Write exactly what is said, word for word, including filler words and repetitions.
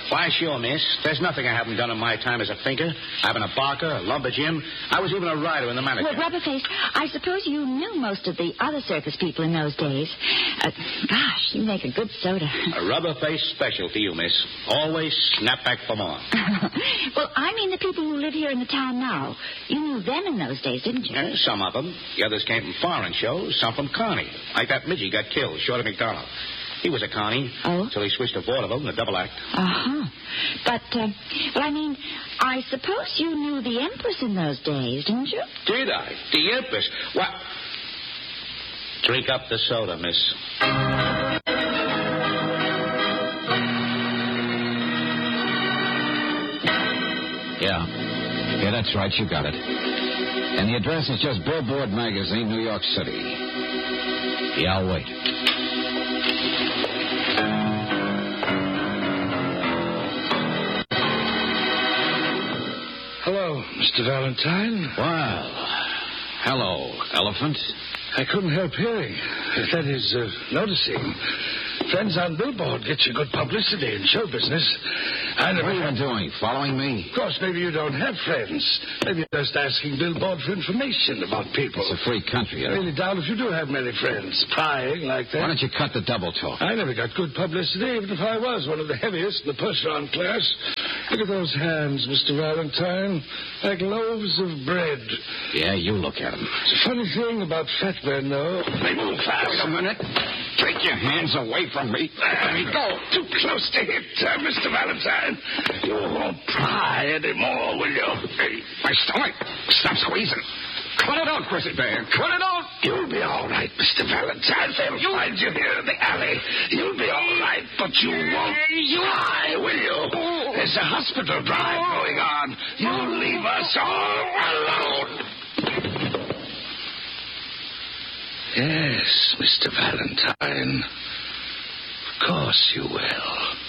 Why, sure, miss. There's nothing I haven't done in my time as a thinker. I've been a barker, a lumberjim. I was even a rider in the mannequin. Well, Rubberface, I suppose you knew most of the other circus people in those days. Uh, gosh, you make a good soda. A Rubberface special to you, miss. Always snap back for more. Well, I mean the people who live here in the town now. You knew them in those days, didn't you? Yeah, some of them. The others came from foreign shows, some from Connie. Like that midget got killed, Shorty McDonald. He was a Connie. Oh? Until he switched to vaudeville in a double act. Uh-huh. But, uh, well, I mean, I suppose you knew the Empress in those days, didn't you? Did I? The Empress? What? Drink up the soda, miss. Yeah. Yeah, that's right. You got it. And the address is just Billboard Magazine, New York City. Yeah, I'll wait. Hello, Mister Valentine. Well, hello, Elephant. I couldn't help hearing. That is, uh, noticing. Friends on Billboard get you good publicity in show business. I never What are you had... doing? Following me? Of course, maybe you don't have friends. Maybe you're just asking Billboard for information about people. It's a free country, you I know. really doubt if you do have many friends prying like that. Why don't you cut the double talk? I never got good publicity, even if I was one of the heaviest in the push-on class. Look at those hands, Mister Valentine, like loaves of bread. Yeah, you look at them. It's a funny thing about fat men, though. They move fast. Wait a minute. Take your hands away from me. Let me go. Too close to hit, uh, Mister Valentine. You won't pry anymore, will you? My stomach. Stop squeezing. Cut it out, Chrissy Bear. Cut it out. You'll be all right, Mister Valentine. They'll you... find you here in the alley. You'll be all right, but you won't pry, will you? There's a hospital drive going on. You'll leave us all alone. Yes, Mister Valentine. Of course you will.